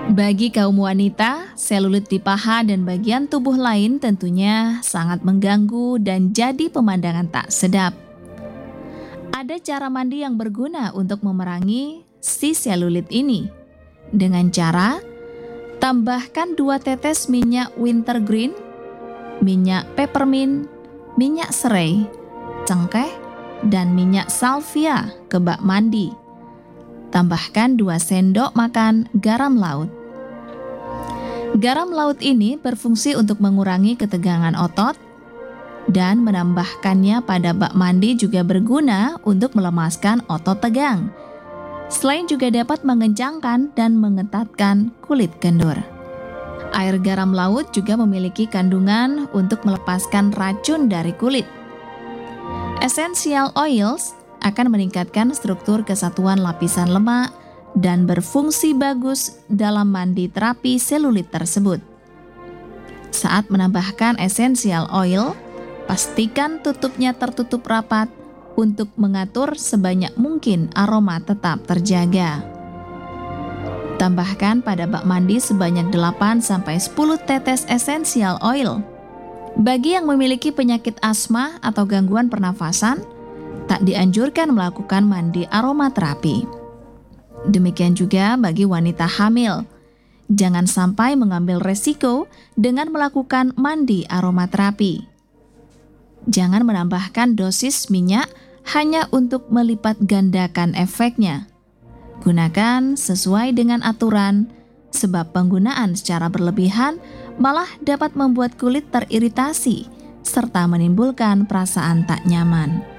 Bagi kaum wanita, selulit di paha dan bagian tubuh lain tentunya sangat mengganggu dan jadi pemandangan tak sedap. Ada cara mandi yang berguna untuk memerangi si selulit ini. Dengan cara, tambahkan 2 tetes minyak wintergreen, minyak peppermint, minyak serai, cengkeh, dan minyak salvia ke bak mandi. Tambahkan 2 sendok makan garam laut. Garam laut ini berfungsi untuk mengurangi ketegangan otot dan menambahkannya pada bak mandi juga berguna untuk melemaskan otot tegang. Selain juga dapat mengencangkan dan mengetatkan kulit kendur. Air garam laut juga memiliki kandungan untuk melepaskan racun dari kulit. Essential oils akan meningkatkan struktur kesatuan lapisan lemak dan berfungsi bagus dalam mandi terapi selulit tersebut. Saat menambahkan essential oil, pastikan tutupnya tertutup rapat untuk mengatur sebanyak mungkin aroma tetap terjaga. Tambahkan pada bak mandi sebanyak 8-10 tetes essential oil. Bagi yang memiliki penyakit asma atau gangguan pernafasan, tak dianjurkan melakukan mandi aromaterapi. Demikian juga bagi wanita hamil. Jangan sampai mengambil resiko dengan melakukan mandi aromaterapi. Jangan menambahkan dosis minyak hanya untuk melipat gandakan efeknya. Gunakan sesuai dengan aturan, sebab penggunaan secara berlebihan malah dapat membuat kulit teriritasi serta menimbulkan perasaan tak nyaman.